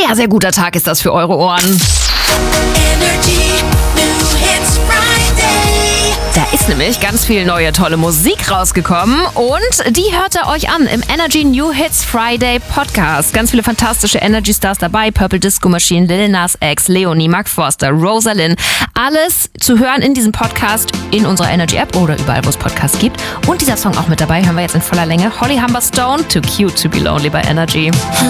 sehr, sehr guter Tag ist das für eure Ohren. Energy New Hits Friday. Da ist nämlich ganz viel neue, tolle Musik rausgekommen und die hört ihr euch an im Energy New Hits Friday Podcast. Ganz viele fantastische Energy Stars dabei. Purple Disco Machine, Lil Nas X, Leonie, Mark Forster, Rosalind. Alles zu hören in diesem Podcast in unserer Energy App oder überall, wo es Podcasts gibt. Und dieser Song auch mit dabei, hören wir jetzt in voller Länge. Holly Humber Stone, Too Cute to Be Lonely bei Energy.